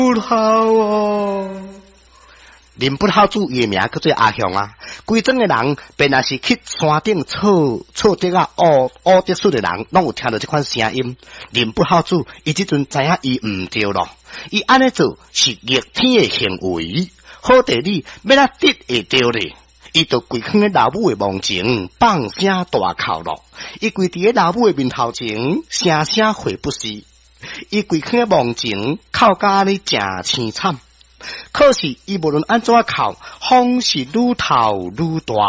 不好哦。林不好主伊名叫做阿雄啊，规整个人便若是去山顶错得啊乌得水的人，拢有听到这款声音。林不好主伊即阵知影伊毋对咯，伊安尼做是逆天的行为，好地理要哪得会对咧？伊就跪囥喺老母的墓前放声大哭咯，伊跪伫个老母的面头前声声悔不息，伊跪囥喺墓前哭甲你真凄惨。可是伊无论安怎哭，风是愈透愈大。